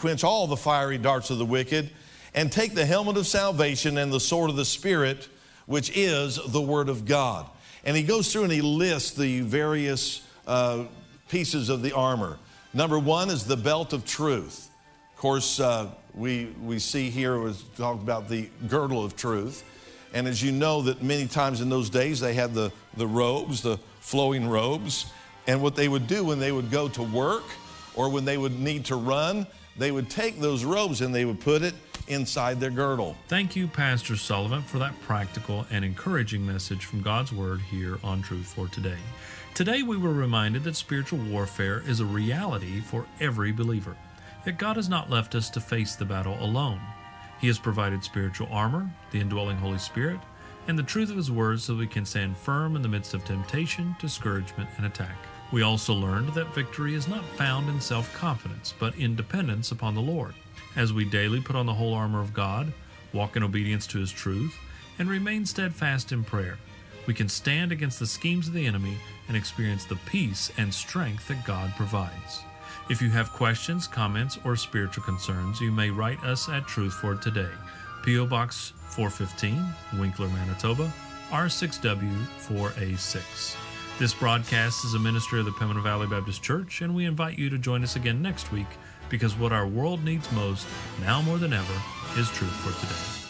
quench all the fiery darts of the wicked, and take the helmet of salvation and the sword of the Spirit, which is the Word of God. And he goes through and he lists the various pieces of the armor. Number one is the belt of truth. Of course, we see here was talked about the girdle of truth. And as you know that many times in those days they had the robes, the flowing robes. And what they would do when they would go to work or when they would need to run, they would take those robes and they would put it inside their girdle. Thank you, Pastor Sullivan, for that practical and encouraging message from God's Word here on Truth for Today. Today we were reminded that spiritual warfare is a reality for every believer. Yet God has not left us to face the battle alone. He has provided spiritual armor, the indwelling Holy Spirit, and the truth of His Word so we can stand firm in the midst of temptation, discouragement, and attack. We also learned that victory is not found in self-confidence, but in dependence upon the Lord. As we daily put on the whole armor of God, walk in obedience to His truth, and remain steadfast in prayer, we can stand against the schemes of the enemy and experience the peace and strength that God provides. If you have questions, comments, or spiritual concerns, you may write us at Truth for Today, P.O. Box 415, Winkler, Manitoba, R6W4A6. This broadcast is a ministry of the Pembina Valley Baptist Church, and we invite you to join us again next week, because what our world needs most, now more than ever, is truth for today.